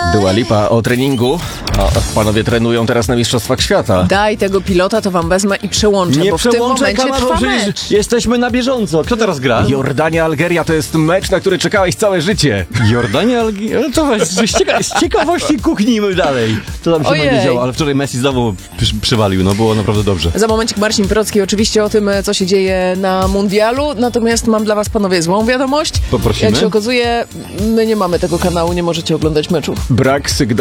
Dua Lipa o treningu. A panowie trenują teraz na Mistrzostwach Świata. Daj tego pilota, to wam wezmę i przełączę, Nie bo w tym przełączę momencie kanału, trwa przecież mecz. jesteśmy na bieżąco. Kto teraz gra? Jordania, Algeria to jest mecz, na który czekałeś całe życie. Jordania, Algeria. No to z ciekawości kuknijmy dalej. Co tam się Ojej. będzie działo, ale wczoraj Messi znowu przywalił, no było naprawdę dobrze. Za momencik Marcin Procki oczywiście o tym, co się dzieje na mundialu, natomiast mam dla was, panowie, złą wiadomość. Poprosimy. Jak się okazuje, my nie mamy tego kanału, nie możecie oglądać meczów. Brak sygnału.